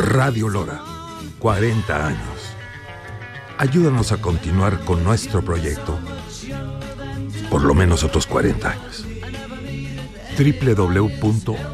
Radio Lora, 40 años. Ayúdanos a continuar con nuestro proyecto por lo menos otros 40 años. www